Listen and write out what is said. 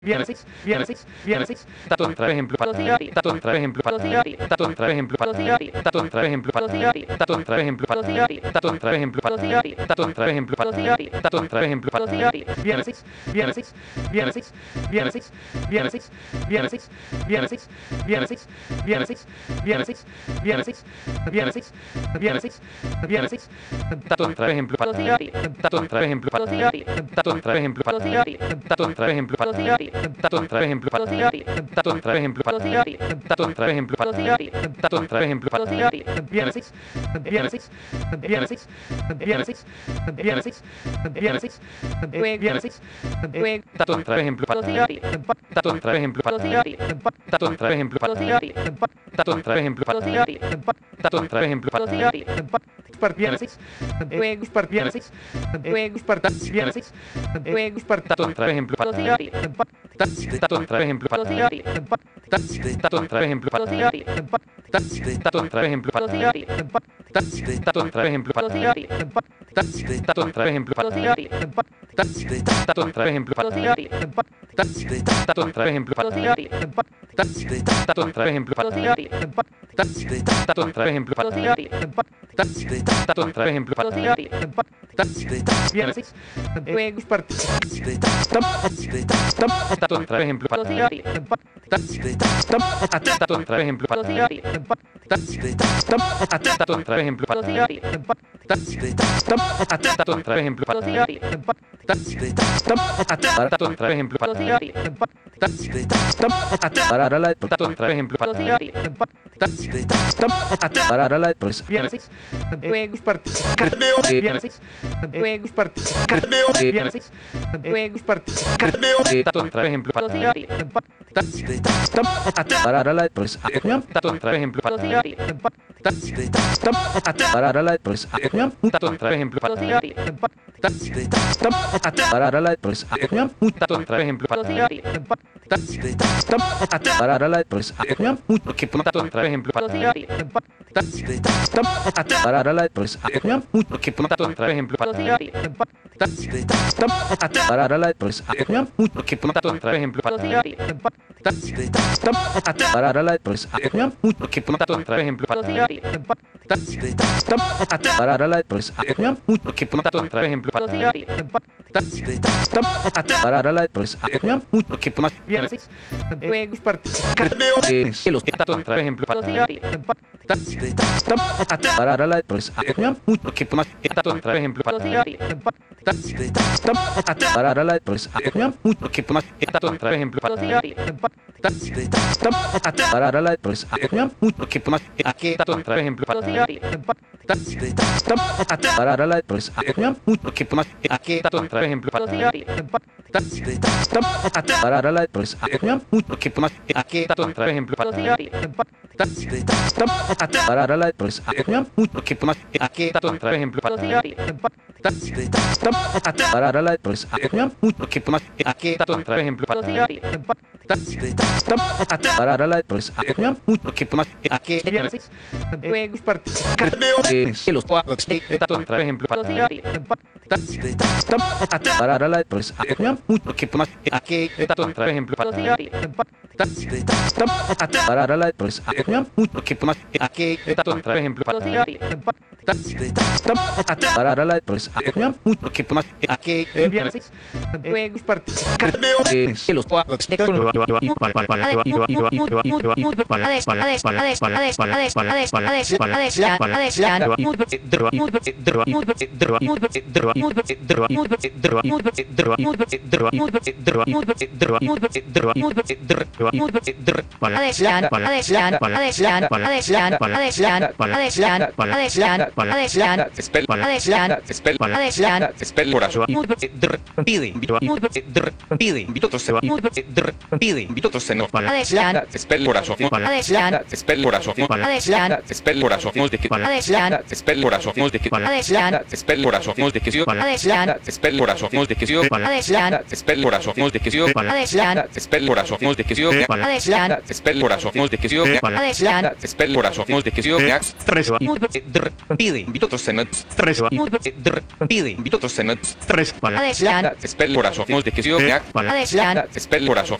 viernes, viernes, viernes, datos, por ejemplo, datos, por ejemplo, datos, por ejemplo, datos, por ejemplo, datos, por ejemplo, datos, por ejemplo, datos, por ejemplo, datos, por ejemplo, viernes, viernes, viernes, viernes, viernes, viernes, viernes, viernes, viernes, viernes, viernes, viernes, viernes, viernes, datos, por ejemplo, datos, por ejemplo, datos, por ejemplo, datos, por ejemplo, datos, por ejemplo, datos, por ejemplo, datos, por ejemplo, datos, por ejemplo, viernes, viernes, viernes, viernes, viernes, viernes, viernes, datos, por ejemplo, datos, por ejemplo, datos, por ejemplo, datos, por ejemplo, datos, por ejemplo, par viernes, par viernes, par viernes, datos, por ejemplo, datos, por ejemplo, datos, por ejemplo, datos, por ejemplo, datos, por ejemplo, datos, por ejemplo, datos, por ejemplo, datos, por ejemplo, datos, por ejemplo, datos, por ejemplo, datos, por ejemplo, viernes, datos, por ejemplo, datos, por ejemplo, datos, por ejemplo, datos, por ejemplo, datos, por ejemplo, Para la datos, por ejemplo, para la pues viernes, viernes, viernes, datos, por ejemplo, para la pues datos, por ejemplo, para la pues datos, por ejemplo, para la pues datos, por ejemplo, para la pues datos, por ejemplo, para la pues datos, por ejemplo, para la pues datos, por ejemplo, para la pues datos, por ejemplo, para la pues datos, por ejemplo, para la pues viernes, los datos, por ejemplo, para la pues datos, por ejemplo, para la pues datos, por ejemplo, para la pues datos, por ejemplo, para la pues datos, por ejemplo, para la pues datos, por ejemplo, para la pues datos, por ejemplo, para la pues datos, por ejemplo, para la pues viernes, los datos, por ejemplo, para la pues datos, por ejemplo, para la pues datos, por ejemplo, para la pues viernes, los Pide, invito no. Spell corazón. Spell corazón.